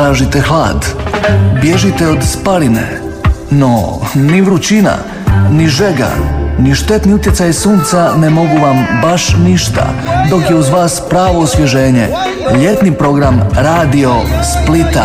tražite hlad, bježite od spaline, no ni vrućina, ni žega, ni štetni utjecaj sunca ne mogu vam baš ništa, dok je uz vas pravo osvježenje. Ljetni program Radio Splita.